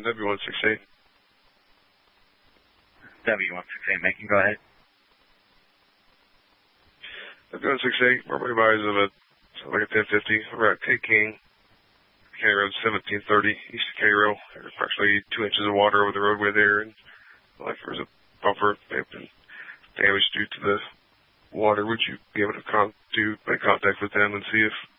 Macon, W168. W168 Macon, go ahead. W168, we're my advisor of like a 1050. We're at K King, County Road 1730, east of Cairo. There's approximately 2 inches of water over the roadway there, and like there was a bumper may have been damaged due to the water. Would you be able to make contact with them and see if